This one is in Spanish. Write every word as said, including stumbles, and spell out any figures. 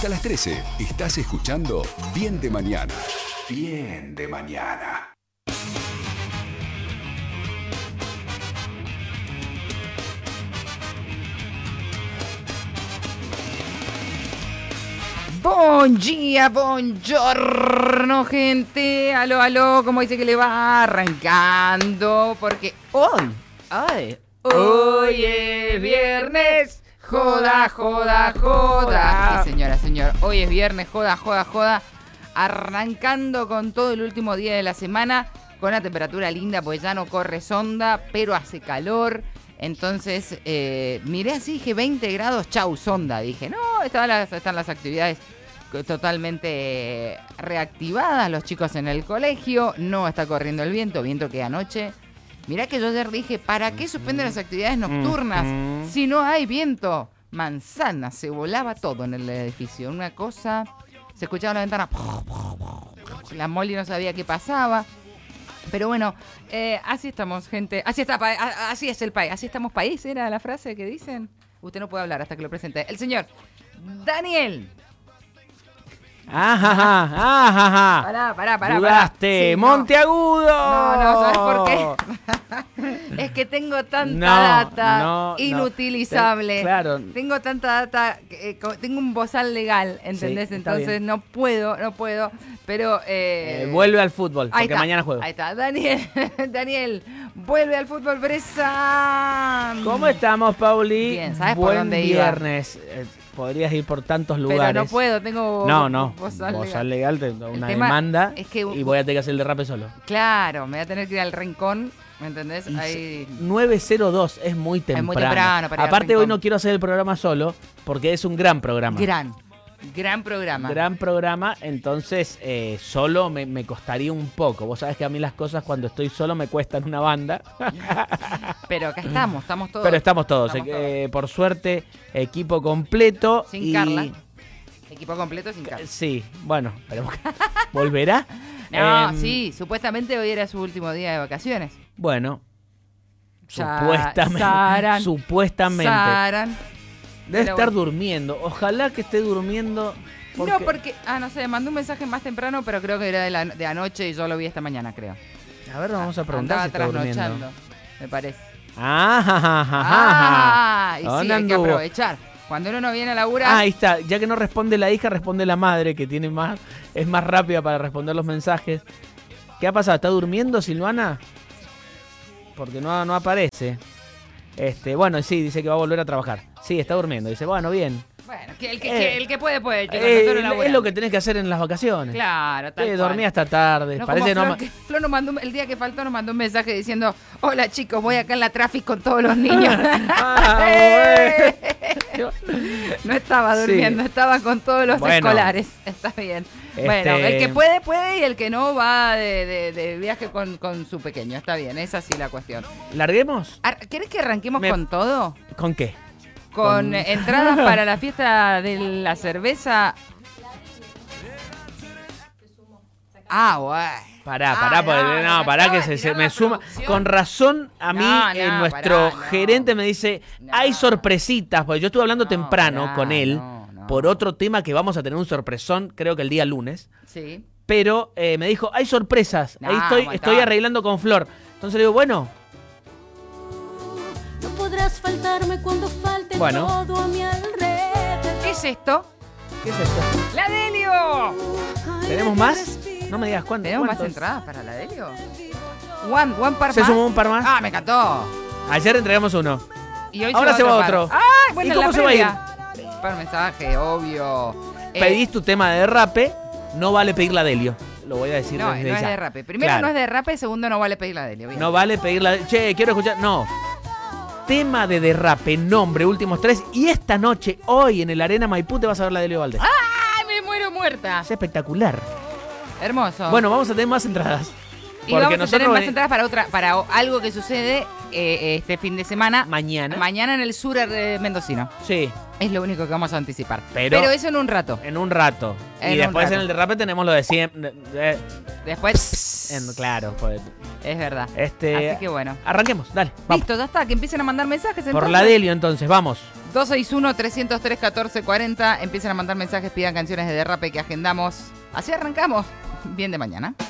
Hasta las trece estás escuchando Bien de Mañana. Bien de Mañana. Buen día, buongiorno, gente. Aló, aló, ¿cómo dice que le va? Arrancando, porque hoy, hoy, hoy es viernes. Joda, joda, joda. Sí, señora, señor. Hoy es viernes, joda, joda, joda. Arrancando con todo el último día de la semana, con una temperatura linda, pues ya no corre sonda, pero hace calor. Entonces, eh, miré así, dije veinte grados, chau, sonda. Dije, no, estaban las, están las actividades totalmente reactivadas, los chicos en el colegio, no está corriendo el viento, viento que anoche... Mirá que yo ayer dije, ¿para qué suspenden las actividades nocturnas Uh-huh. si no hay viento? Manzana, se volaba todo en el edificio. Una cosa, se escuchaba en la ventana, la Molly no sabía qué pasaba. Pero bueno, eh, así estamos, gente. Así está, pa- así es el país. Así estamos país, era la frase que dicen. Usted no puede hablar hasta que lo presente. El señor Daniel. Ajaja, ajaja. Pará, pará, pará. Dudaste, Sí, no. Monteagudo. No, no, ¿sabes por qué? Es que tengo tanta No, data no, no. inutilizable. Te- claro. Tengo tanta data, eh, co- tengo un bozal legal, ¿entendés? Sí, está Entonces bien. no puedo, no puedo. Pero. Eh, Eh, vuelve al fútbol, ahí porque está, mañana juego. Ahí está, Daniel, Daniel, vuelve al fútbol presa. ¿Cómo estamos, Pauli? Bien, ¿sabes por Buen dónde iba? viernes. Eh, podrías ir por tantos lugares. Pero no puedo, tengo. No, no. Bozal legal. Bozal legal, te da una tema demanda es que- y voy a tener que hacer el derrape solo. Claro, me voy a tener que ir al rincón, ¿me entendés? Y Ahí. nueve cero dos es muy temprano. muy temprano para ir al Aparte, hoy rincón. no quiero hacer el programa solo porque es un gran programa. Gran, gran programa. Gran programa, entonces eh, solo me, me costaría un poco. Vos sabés que a mí las cosas cuando estoy solo me cuestan una banda. Pero acá estamos, estamos todos. Pero estamos todos, Estamos eh, por suerte, equipo completo. Sin y... Carla. Equipo completo sin Carla. Sí, bueno, pero ¿volverá? No, Em, sí, supuestamente hoy era su último día de vacaciones. Bueno, Sa- supuestamente. Saran, supuestamente. Saran. Debe pero estar bueno. durmiendo. Ojalá que esté durmiendo. No, porque, ah, no sé, mandó un mensaje más temprano, pero creo que era de, la, de anoche y yo lo vi esta mañana, creo. A ver, vamos a preguntar Andaba si está durmiendo. trasnochando, me parece. Ah, ja, ja, ja, ja, Ah, y sí, ¿Dónde hay que anduvo? aprovechar. Cuando uno no viene a laburar, Ah, ahí está. Ya que no responde la hija, responde la madre, que tiene más, es más rápida para responder los mensajes. ¿Qué ha pasado? ¿Está durmiendo, Silvana? Porque no, no aparece. Este, bueno, sí, dice que va a volver a trabajar. Sí, está durmiendo. Dice, bueno, bien. bueno, que el, que, Eh, que el que puede, puede. chicos, Eh, nosotros es laburamos. lo que tenés que hacer en las vacaciones. Claro, tal Eh, cual. dormí hasta tarde. No, Parece como no Flor, ma- que Flor nos mandó un- el día que faltó nos mandó un mensaje diciendo, hola chicos, voy acá en la tráfico con todos los niños. Ah, bueno. No estaba durmiendo, Sí. estaba con todos los Bueno. escolares. Está bien. Este- Bueno, el que puede, puede y el que no va de, de- de viaje con, con su pequeño. Está bien, es así la cuestión. ¿Larguemos? Ar- ¿Querés que arranquemos Me- con todo? ¿Con qué? Con Con- eh, entradas para la fiesta de la cerveza. Ah, bueno. Pará, Ah, pará, porque- no, no, no, pará acaba que de se, se tirar me la suma. producción. Con razón, a mí No, eh, no, nuestro pará, no. gerente me dice, No. hay sorpresitas, porque yo estuve hablando No, temprano pará, con él no, no. por otro tema que vamos a tener un sorpresón, creo que el día lunes, Sí. pero eh, me dijo, hay sorpresas, No, ahí estoy, un estoy montón. arreglando con Flor. Entonces le digo, bueno, No podrás faltarme cuando falte Bueno. todo a mi alrededor. ¿Qué es esto? ¿qué es esto? ¡La Delio! ¿Tenemos más? No me digas cuánto. ¿Tenemos más cuántos. entradas para la Delio? One, one par Se más. sumó un par más. Ah, me encantó. Ayer entregamos uno. Y hoy Ahora se va par. otro. Ah, bueno, ¿Y en la cómo se va a ir? previa. Para mensaje, obvio. Eh, Pedís tu tema de derrape, no vale pedir la Delio. Lo voy a decir No, no desde es ya. de rape. Primero Claro. no es de rape, segundo no vale pedir la Delio. Bien. No vale pedir la... Che, quiero escuchar... No. Tema de derrape, nombre, últimos tres. Y esta noche, hoy, en el Arena Maipú, te vas a ver la Delio Valdés. ¡Ay, me muero muerta! Es espectacular. Hermoso. Bueno, vamos a tener más entradas. y vamos a tener nosotros más veni- entradas para otra, para o- algo que sucede eh, este fin de semana. Mañana. Mañana en el sur eh, mendocino. Sí, Es lo único que vamos a anticipar. Pero- eso en un rato. en un rato. En y un después rato. en el derrape tenemos lo de siempre. eh, Después. en- claro, pues. Es verdad. Este, Así que bueno. Arranquemos, dale. Vamos. Listo, ya está. Que empiecen a mandar mensajes. Por entonces. la Delio, entonces, vamos. dos seis uno, tres cero tres, uno cuatro cuatro cero. Empiezan a mandar mensajes, pidan canciones de derrape que agendamos. Así arrancamos. Bien de mañana.